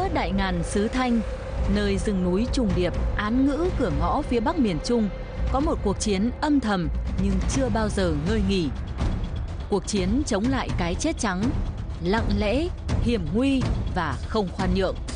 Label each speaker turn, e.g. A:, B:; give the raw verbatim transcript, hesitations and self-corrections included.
A: đất đại ngàn xứ Thanh, nơi rừng núi trùng điệp án ngữ cửa ngõ phía bắc miền Trung, có một cuộc chiến âm thầm nhưng chưa bao giờ ngơi nghỉ. Cuộc chiến chống lại cái chết trắng, lặng lẽ, hiểm nguy và không khoan nhượng.